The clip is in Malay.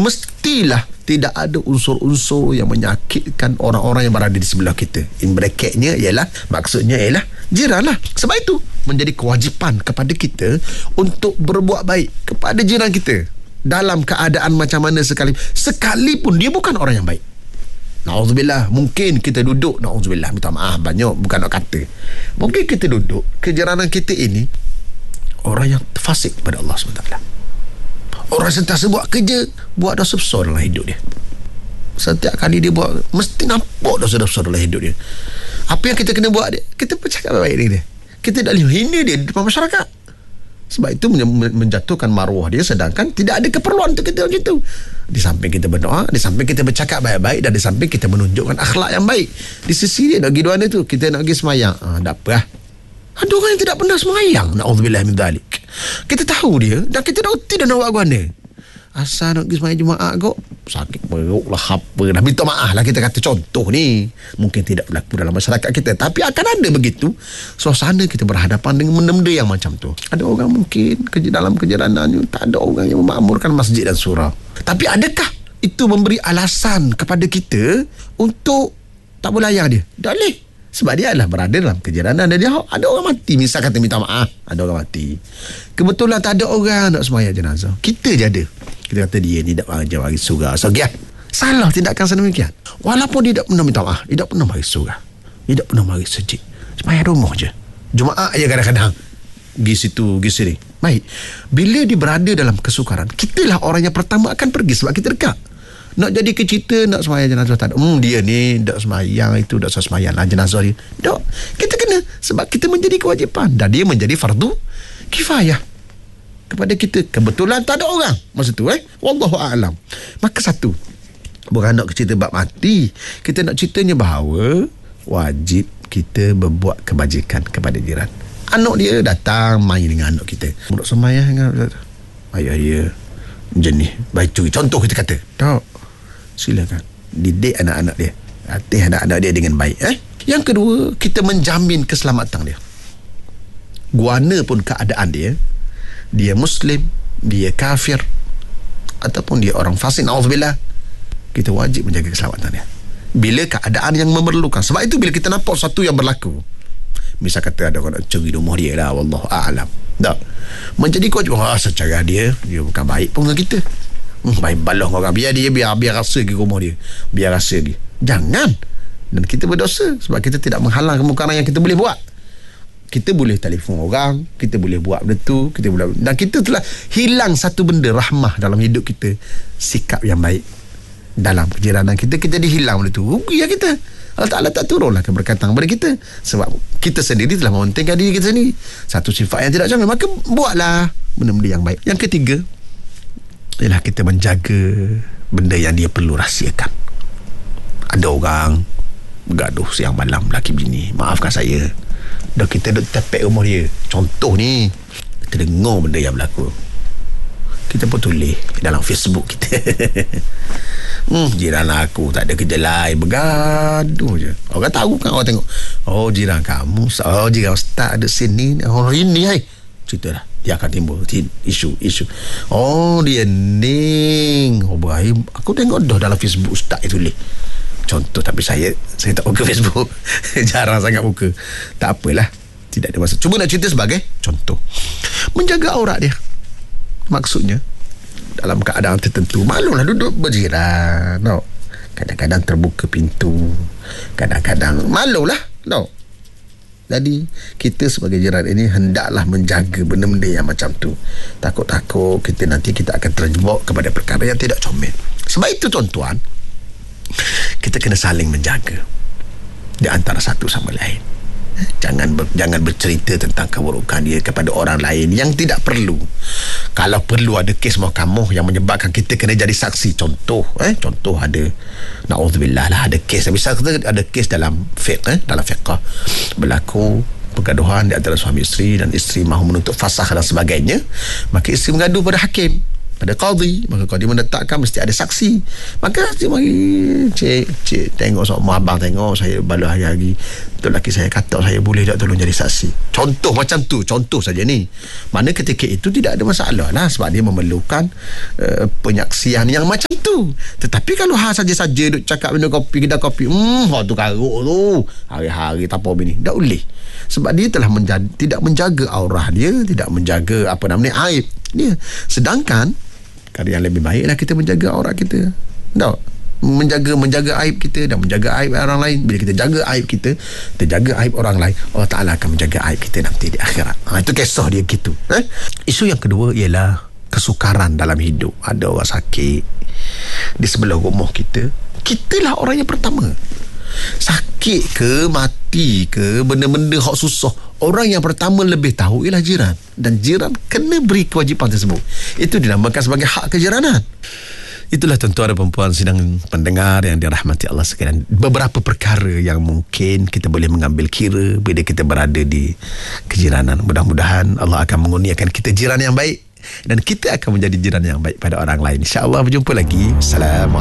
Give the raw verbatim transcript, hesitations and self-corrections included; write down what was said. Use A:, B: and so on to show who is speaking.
A: mestilah tidak ada unsur-unsur yang menyakitkan orang-orang yang berada di sebelah kita. In bracketnya ialah, maksudnya ialah jiran lah. Sebab itu menjadi kewajipan kepada kita untuk berbuat baik kepada jiran kita dalam keadaan macam mana sekali, sekalipun dia bukan orang yang baik. Na'udzubillah, mungkin kita duduk, na'udzubillah, minta maaf banyak, bukan nak kata, mungkin kita duduk, kejiranan kita ini orang yang fasik kepada Allah subhanahu wa taala. Orang sentiasa buat kerja, buat dosa besar dalam hidup dia. Setiap kali dia buat, mesti nampak dosa-dosa dalam hidup dia. Apa yang kita kena buat dia, kita bercakap baik dengan dia. Kita tak boleh hina dia di depan masyarakat. Sebab itu menjatuhkan maruah dia, sedangkan tidak ada keperluan untuk kita macam itu. Di samping kita berdoa, di samping kita bercakap baik-baik, dan di samping kita menunjukkan akhlak yang baik. Di sisi dia nak pergi dua tu, kita nak pergi semayang, ah, tak apa lah. Ada orang yang tidak pernah semayang, na'udzubillah min dzalik. Kita tahu dia, dan kita tahu tidak nak buat guana. Asal nak pergi semayang Jumaat kok, sakit perut lah, apa dah, minta maaf lah kita kata. Contoh ni mungkin tidak berlaku dalam masyarakat kita, tapi akan ada begitu suasana kita berhadapan dengan benda-benda yang macam tu. Ada orang mungkin kerja dalam kejiranan, tak ada orang yang memakmurkan masjid dan surau, tapi adakah itu memberi alasan kepada kita untuk tak boleh layan dia? Tak boleh. Sebab dia adalah berada dalam kejiranan, dan dia ada orang mati. Misal kata minta maaf, ada orang mati, kebetulan tak ada orang nak sembahyang jenazah, kita je ada. Kita kata dia ni tak jauh hari surga. So, yeah, salah tindakan sedemikian. Walaupun dia tak pernah minta maaf, dia tak pernah mari surga, dia tak pernah mari sejid, sembahyang rumah je, Jumaat je kadang-kadang pergi situ, pergi sini. Baik, bila dia berada dalam kesukaran, kitalah orang yang pertama akan pergi, sebab kita dekat. Nak jadi ke cerita nak sembahyang jenazah tak ada, hmm, dia ni tak sembahyang, itu tak sembahyang lah jenazah dia. Tak, kita kena, sebab kita menjadi kewajipan, dan dia menjadi fardu kifayah kepada kita. Kebetulan tak ada orang masa tu, eh wallahu a'lam. Maka satu, bukan nak cerita bab mati, kita nak ceritanya bahawa wajib kita berbuat kebajikan kepada jiran. Anak dia datang main dengan anak kita, budak sembahyang dengan ayah dia jenis baik curi, contoh kita kata, tak, silakan didik anak-anak dia, latih anak-anak dia dengan baik. eh Yang kedua, kita menjamin keselamatan dia. Guana pun keadaan dia, dia Muslim, dia kafir, ataupun dia orang fasik, na'udzubillah, kita wajib menjaga keselamatan dia bila keadaan yang memerlukan. Sebab itu bila kita nampak sesuatu yang berlaku, misal kata ada orang nak curi rumah dia lah, wallahu a'lam, tak, menjadi kewajipan, ah, secara dia dia bukan baik pun dengan kita, hmm, baik balah orang, biar dia biar biar rasa ke rumah dia, biar rasa dia, jangan. Dan kita berdosa sebab kita tidak menghalang kemungkaran yang kita boleh buat. Kita boleh telefon orang, kita boleh buat benda tu, kita boleh, dan kita telah hilang satu benda, rahmah dalam hidup kita, sikap yang baik dalam kejiranan kita, kita dihilang benda tu, rugi lah kita. Allah Ta'ala tak turunlah keberkatan kepada kita, sebab kita sendiri telah mementingkan diri kita sendiri, satu sifat yang tidak comel. Maka buatlah benda-benda yang baik. Yang ketiga ialah kita menjaga benda yang dia perlu rahsiakan. Ada orang bergaduh siang malam, laki bini, maafkan saya, dah kita duduk tepek rumah dia, contoh ni, kita dengar benda yang berlaku, kita pun tulis dalam Facebook kita. hmm, jiran aku tak ada kerja lain, bergaduh je. Orang tahu kan, orang tengok, oh jiran kamu, oh jiran ustaz ada sini, oh ini hai, cerita dah, dia akan timbul isu-isu. Oh dia ni, oh Ibrahim, aku tengok dah dalam Facebook ustaz itu tulis, contoh, tapi saya saya tak buka Facebook. Jarang sangat buka. Tak apalah, tidak ada masalah. Cuma nak cerita sebagai contoh. Menjaga aurat dia, maksudnya dalam keadaan tertentu, maklumlah duduk berjiran, no. Kadang-kadang terbuka pintu, kadang-kadang maklumlah, no. Jadi kita sebagai jiran ini hendaklah menjaga benda-benda yang macam tu. Takut-takut kita nanti kita akan terjebak kepada perkara yang tidak comel. Sebab itu tuan-tuan, kita kena saling menjaga di antara satu sama lain. Jangan ber, jangan bercerita tentang keburukan dia kepada orang lain yang tidak perlu. Kalau perlu ada kes mahkamah yang menyebabkan kita kena jadi saksi, contoh eh contoh ada, na'udzubillah lah, ada kes, misal kita ada kes dalam fiqh, eh dalam fiqh berlaku pergaduhan di antara suami isteri, dan isteri mahu menuntut fasakh dan sebagainya, maka isteri mengadu pada hakim. pada qadi, maka qadi menetapkan mesti ada saksi. Maka dia mari, cik cik tengok sama abang, tengok saya balas hari-hari, betul laki saya kata saya boleh tak tolong jadi saksi. Contoh macam tu, contoh saja ni. Mana ketika itu tidak ada masalah lah, sebab dia memerlukan uh, penyaksian yang macam tu. Tetapi kalau ha saja-saja duk cakap minum kopi, kedai kopi, hmm hak tu karuk tu hari-hari tak apa bini, tak boleh. Sebab dia telah menjaga, tidak menjaga aurah dia, tidak menjaga apa namanya aib dia. Sedangkan kalau yang lebih baiklah kita menjaga aurat kita, tak? Menjaga menjaga aib kita dan menjaga aib orang lain. Bila kita jaga aib kita, kita jaga aib orang lain, Allah Ta'ala akan menjaga aib kita nanti di akhirat. Ha, itu kisah dia gitu. Eh? Isu yang kedua ialah kesukaran dalam hidup. Ada orang sakit di sebelah rumah kita, kitalah orang yang pertama. Sakit ke, mati ke, benda-benda hak susah, orang yang pertama lebih tahu ialah jiran. Dan jiran kena beri kewajipan tersebut. Itu dinamakan sebagai hak kejiranan. Itulah tuan-tuan dan perempuan sidang pendengar yang dirahmati Allah sekalian, beberapa perkara yang mungkin kita boleh mengambil kira bila kita berada di kejiranan. Mudah-mudahan Allah akan mengurniakan kita jiran yang baik dan kita akan menjadi jiran yang baik pada orang lain. InsyaAllah berjumpa lagi. Assalamualaikum.